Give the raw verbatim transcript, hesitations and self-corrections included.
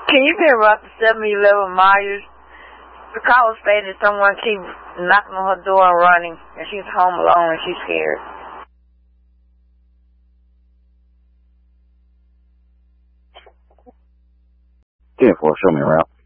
Can you hear about the seven eleven Myers? The caller stated someone keeps knocking on her door and running, and she's home alone and she's scared. ten four, show me a route.